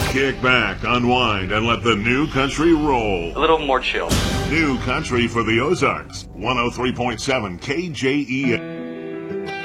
Kick back, unwind, and let the new country roll. A little more chill. New country for the Ozarks. 103.7 KJEA.